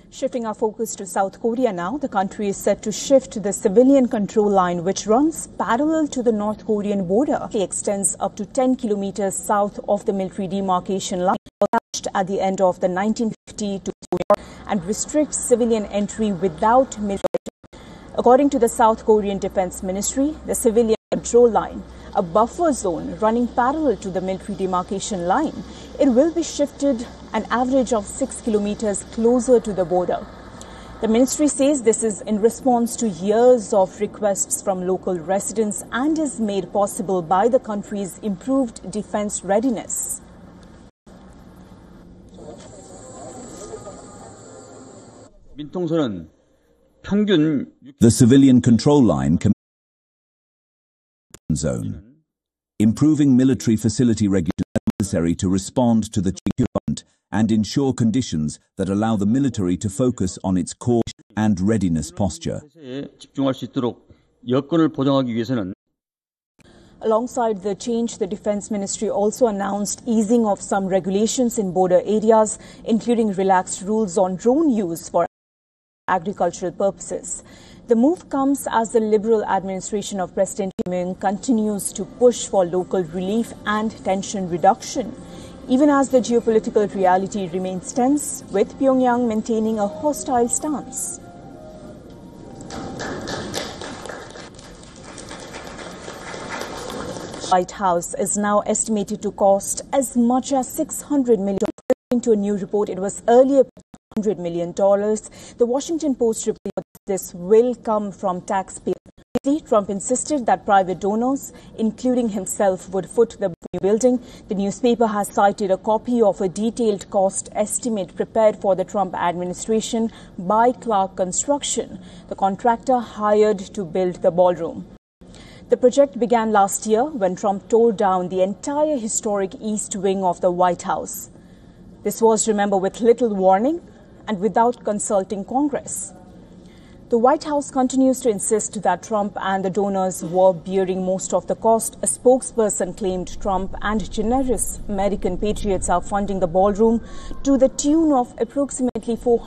Shifting our focus to South Korea now, the country is set to shift the civilian control line, which runs parallel to the North Korean border. It extends up to 10 kilometers south of the military demarcation line, established at the end of the 1952 war, and restricts civilian entry without military. According to the South Korean Defense Ministry, the civilian control line, a buffer zone running parallel to the military demarcation line, it will be shifted an average of 6 kilometers closer to the border. The ministry says this is in response to years of requests from local residents and is made possible by the country's improved defense readiness. The civilian control line zone, improving military facility regulations necessary to respond to the challenge and ensure conditions that allow the military to focus on its core and readiness posture. Alongside the change, the Defense Ministry also announced easing of some regulations in border areas, including relaxed rules on drone use for agricultural purposes. The move comes as the Liberal administration of President Kim Jong-un continues to push for local relief and tension reduction, even as the geopolitical reality remains tense, with Pyongyang maintaining a hostile stance. The White House is now estimated to cost as much as $600 million. According to a new report, it was earlier $100 million. The Washington Post reported this will come from taxpayers. Trump insisted that private donors, including himself, would foot the new building. The newspaper has cited a copy of a detailed cost estimate prepared for the Trump administration by Clark Construction, the contractor hired to build the ballroom. The project began last year when Trump tore down the entire historic East Wing of the White House. This was, remember, with little warning and without consulting Congress. The White House continues to insist that Trump and the donors were bearing most of the cost. A spokesperson claimed Trump and generous American patriots are funding the ballroom to the tune of approximately $400.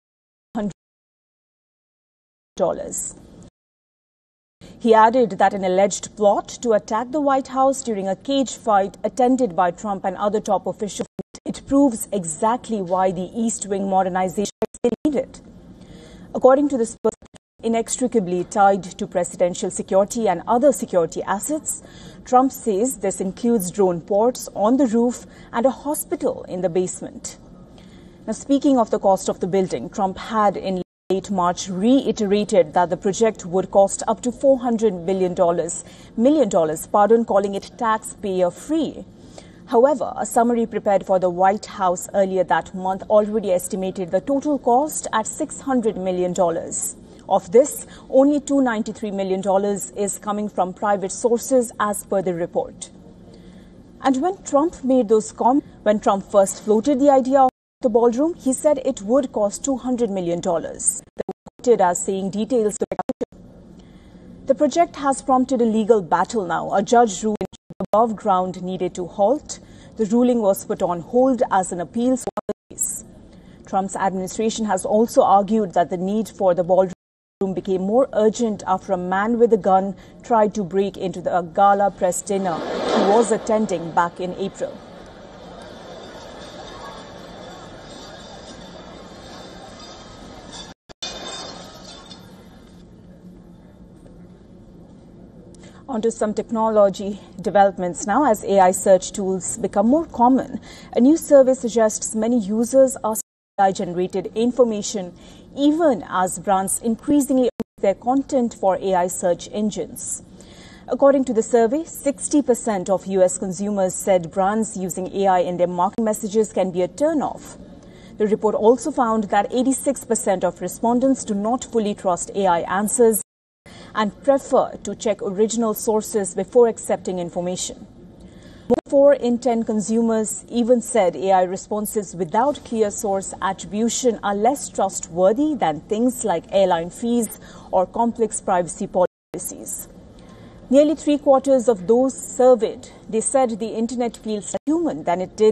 He added that an alleged plot to attack the White House during a cage fight attended by Trump and other top officials, it proves exactly why the East Wing modernization is needed. According to this person, inextricably tied to presidential security and other security assets, Trump says this includes drone ports on the roof and a hospital in the basement. Now, speaking of the cost of the building, Trump had in late March reiterated that the project would cost up to $400 million, calling it taxpayer-free. However, a summary prepared for the White House earlier that month already estimated the total cost at $600 million. Of this, only $293 million is coming from private sources as per the report. And when Trump made those comments, when Trump first floated the idea of the ballroom, he said it would cost $200 million. They were quoted as saying details. The project has prompted a legal battle now. A judge ruled above ground needed to halt. The ruling was put on hold as an appeal for the case. Trump's administration has also argued that the need for the ballroom became more urgent after a man with a gun tried to break into the gala press dinner he was attending back in April. Onto some technology developments now. As AI search tools become more common, a new survey suggests many users are AI-generated information, even as brands increasingly use their content for AI search engines. According to the survey, 60% of U.S. consumers said brands using AI in their marketing messages can be a turn-off. The report also found that 86% of respondents do not fully trust AI answers and prefer to check original sources before accepting information. 4 in 10 consumers even said AI responses without clear source attribution are less trustworthy than things like airline fees or complex privacy policies. Nearly 3/4 of those surveyed, they said the internet feels human than it did